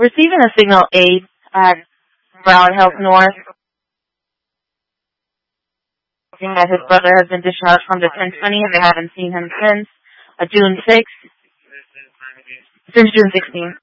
Receiving a signal 8 at Broward Health North. That his brother has been discharged from the 1020 and they haven't seen him since June 6th. Since June 16th.